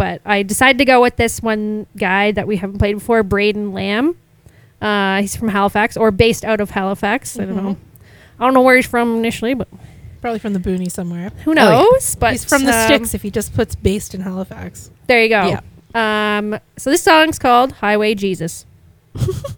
but I decided to go with this one guy that we haven't played before, Braden Lamb. He's from Halifax, or based out of Halifax. I don't know. I don't know where he's from initially, but Probably from the boonies somewhere. who knows? But He's from the sticks if he just puts based in Halifax. There you go. Yeah. So this song's called Highway Jesus.